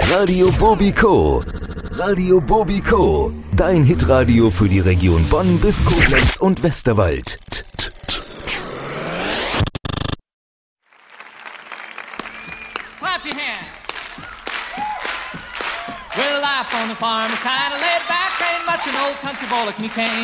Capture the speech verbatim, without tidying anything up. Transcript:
Radio Bobiko. Radio Bobiko. Dein Hitradio für die Region Bonn bis Koblenz und Westerwald. Clap your hands. Well, life on the farm is kind of laid back. Ain't much an old country boy like me can